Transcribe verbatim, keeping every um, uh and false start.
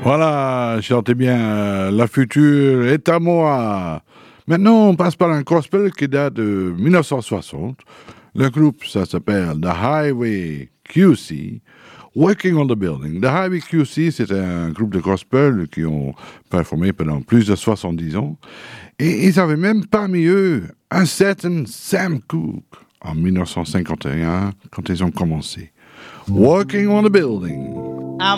Voilà, chantez bien euh, La future est à moi. Maintenant, on passe par un gospel qui date de dix-neuf cent soixante. Le groupe, ça s'appelle The Highway Q C, Working on the Building. The Highway Q C, c'est un groupe de gospel qui ont performé pendant plus de soixante-dix ans. Et ils avaient même parmi eux un certain Sam Cooke en dix-neuf cent cinquante et un, quand ils ont commencé. Working on the Building.